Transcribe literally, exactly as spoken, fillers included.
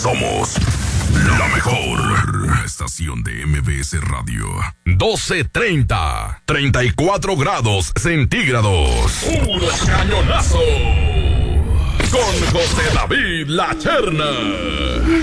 Somos la mejor estación de M B S Radio. doce treinta, treinta y cuatro grados centígrados. ¡Puro cañonazo! Con José David La Cherna.